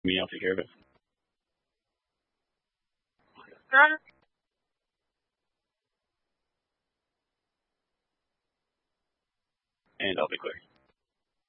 Me, I'll take care of it. And I'll be quick.